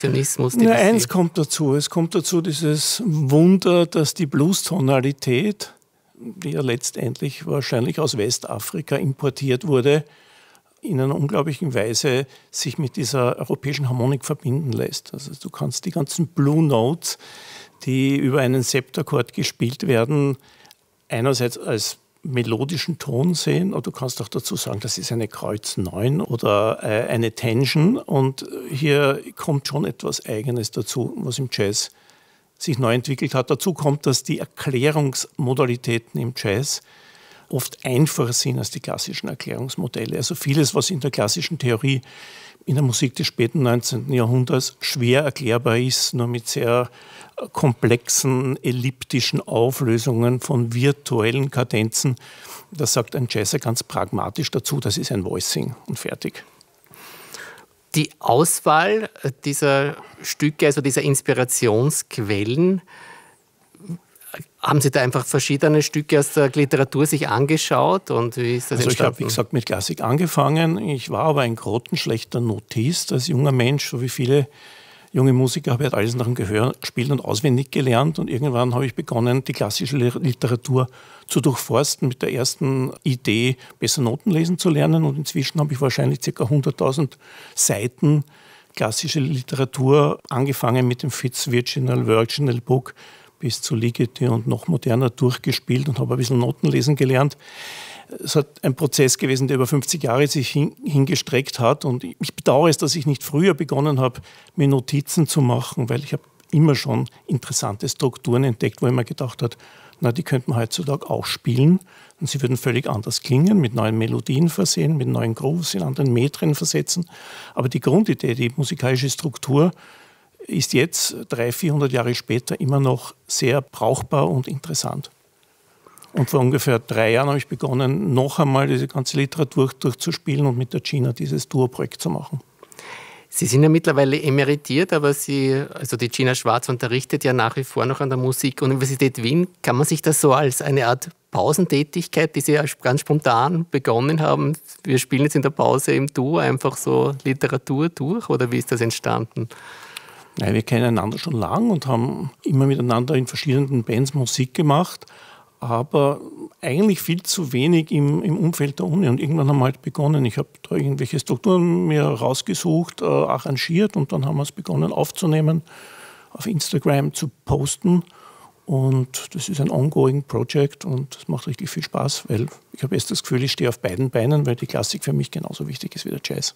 Perfektionismus. Eins kommt dazu. Es kommt dazu dieses Wunder, dass die Blues-Tonalität, die ja letztendlich wahrscheinlich aus Westafrika importiert wurde, in einer unglaublichen Weise sich mit dieser europäischen Harmonik verbinden lässt. Also du kannst die ganzen Blue Notes, die über einen Septakkord gespielt werden, einerseits als melodischen Ton sehen, oder du kannst auch dazu sagen, das ist eine Kreuz 9 oder eine Tension, und hier kommt schon etwas Eigenes dazu, was im Jazz sich neu entwickelt hat. Dazu kommt, dass die Erklärungsmodalitäten im Jazz oft einfacher sind als die klassischen Erklärungsmodelle. Also vieles, was in der klassischen Theorie in der Musik des späten 19. Jahrhunderts schwer erklärbar ist, nur mit sehr komplexen, elliptischen Auflösungen von virtuellen Kadenzen. Das sagt ein Jazzer ganz pragmatisch dazu, das ist ein Voicing und fertig. Die Auswahl dieser Stücke, also dieser Inspirationsquellen, haben Sie da einfach verschiedene Stücke aus der Literatur sich angeschaut und wie ist das entstanden? Ich habe, wie gesagt, mit Klassik angefangen. Ich war aber ein grottenschlechter Notist als junger Mensch, so wie viele junge Musiker, habe ich alles nach dem Gehör gespielt und auswendig gelernt, und irgendwann habe ich begonnen, die klassische Literatur zu durchforsten mit der ersten Idee, besser Noten lesen zu lernen, und inzwischen habe ich wahrscheinlich ca. 100.000 Seiten klassische Literatur, angefangen mit dem Virginal Book bis zu Ligeti und noch moderner durchgespielt und habe ein bisschen Noten lesen gelernt. Es hat ein Prozess gewesen, der über 50 Jahre sich hingestreckt hat, und ich bedauere es, dass ich nicht früher begonnen habe, mir Notizen zu machen, weil ich habe immer schon interessante Strukturen entdeckt, wo ich mir gedacht habe, na, die könnte man heutzutage auch spielen, und sie würden völlig anders klingen, mit neuen Melodien versehen, mit neuen Grooves, in anderen Metren versetzen. Aber die Grundidee, die musikalische Struktur, ist jetzt 300-400 Jahre später immer noch sehr brauchbar und interessant. Und vor ungefähr 3 Jahren habe ich begonnen, noch einmal diese ganze Literatur durchzuspielen und mit der Gina dieses Duo-Projekt zu machen. Sie sind ja mittlerweile emeritiert, aber die Gina Schwarz unterrichtet ja nach wie vor noch an der Musikuniversität Wien. Kann man sich das so als eine Art Pausentätigkeit, die Sie ganz spontan begonnen haben, wir spielen jetzt in der Pause im Duo einfach so Literatur durch, oder wie ist das entstanden? Nein, wir kennen einander schon lang und haben immer miteinander in verschiedenen Bands Musik gemacht, aber eigentlich viel zu wenig im Umfeld der Uni. Und irgendwann haben wir halt begonnen, ich habe da irgendwelche Strukturen mir rausgesucht, arrangiert, und dann haben wir es begonnen aufzunehmen, auf Instagram zu posten. Und das ist ein ongoing Project und es macht richtig viel Spaß, weil ich habe erst das Gefühl, ich stehe auf beiden Beinen, weil die Klassik für mich genauso wichtig ist wie der Jazz.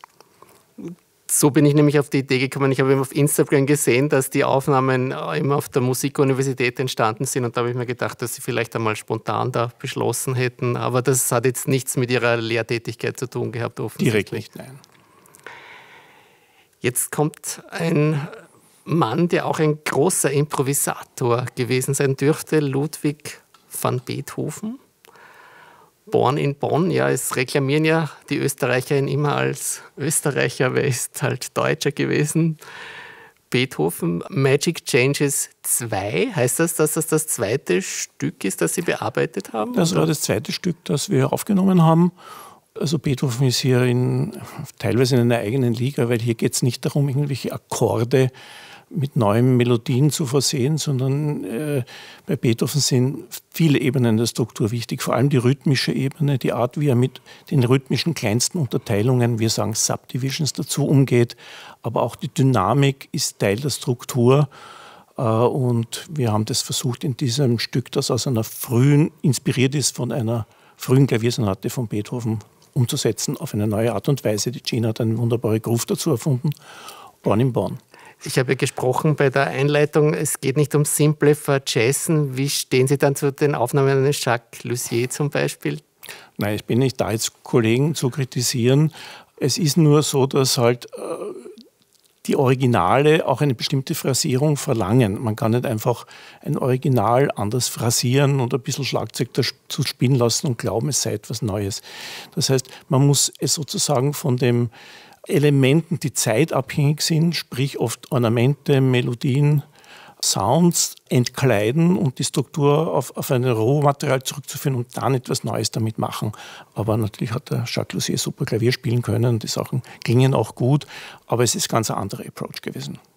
So bin ich nämlich auf die Idee gekommen. Ich habe auf Instagram gesehen, dass die Aufnahmen immer auf der Musikuniversität entstanden sind, und da habe ich mir gedacht, dass Sie vielleicht einmal spontan da beschlossen hätten. Aber das hat jetzt nichts mit Ihrer Lehrtätigkeit zu tun gehabt, offensichtlich. Direkt nicht, nein. Jetzt kommt ein Mann, der auch ein großer Improvisator gewesen sein dürfte, Ludwig van Beethoven. Born in Bonn, ja, es reklamieren ja die Österreicher ihn immer als Österreicher, aber er ist halt Deutscher gewesen. Beethoven, Magic Changes 2, heißt das, dass das das zweite Stück ist, das Sie bearbeitet haben? Das war das zweite Stück, das wir aufgenommen haben. Also Beethoven ist hier teilweise in einer eigenen Liga, weil hier geht es nicht darum, irgendwelche Akkorde mit neuen Melodien zu versehen, sondern bei Beethoven sind viele Ebenen der Struktur wichtig, vor allem die rhythmische Ebene, die Art, wie er mit den rhythmischen kleinsten Unterteilungen, wir sagen Subdivisions, dazu umgeht, aber auch die Dynamik ist Teil der Struktur, und wir haben das versucht in diesem Stück, das aus einer inspiriert ist von einer frühen Klaviersonate von Beethoven, umzusetzen auf eine neue Art und Weise. Die Gina hat einen wunderbaren Groove dazu erfunden, Born in Bonn. Ich habe ja gesprochen bei der Einleitung, es geht nicht um simple Verjazzen. Wie stehen Sie dann zu den Aufnahmen eines Jacques Lussier zum Beispiel? Nein, ich bin nicht da, jetzt Kollegen zu kritisieren. Es ist nur so, dass halt die Originale auch eine bestimmte Phrasierung verlangen. Man kann nicht einfach ein Original anders phrasieren und ein bisschen Schlagzeug dazu spielen lassen und glauben, es sei etwas Neues. Das heißt, man muss es sozusagen von den Elementen, die zeitabhängig sind, sprich oft Ornamente, Melodien, Sounds entkleiden und die Struktur auf ein Rohmaterial zurückzuführen und dann etwas Neues damit machen. Aber natürlich hat der Jacques Lussier super Klavier spielen können, die Sachen klingen auch gut, aber es ist ganz ein anderer Approach gewesen.